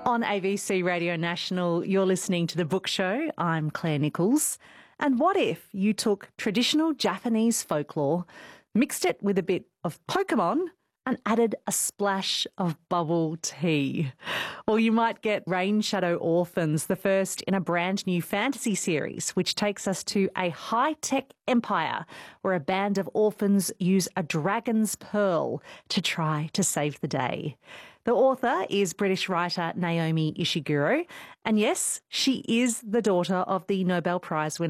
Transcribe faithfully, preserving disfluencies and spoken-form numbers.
On A B C Radio National, you're listening to The Book Show. I'm Claire Nichols. And what if you took traditional Japanese folklore, mixed it with a bit of Pokemon and added a splash of bubble tea? Well, you might get Rain Shadow Orphans, the first in a brand new fantasy series, which takes us to a high-tech empire where a band of orphans use a dragon's pearl to try to save the day. The author is British writer Naomi Ishiguro, and yes, she is the daughter of the Nobel Prize winner